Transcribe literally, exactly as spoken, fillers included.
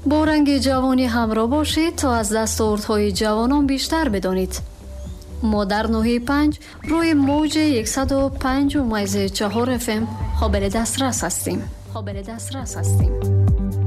با رنگ جوانی همراه باشید تا از دستاوردهای جوانان بیشتر بدانید. ما در نهه پنج روی موج صد و پنج و ممیز چهار اف ام قابل دسترس هستیم. قابل دسترس هستیم.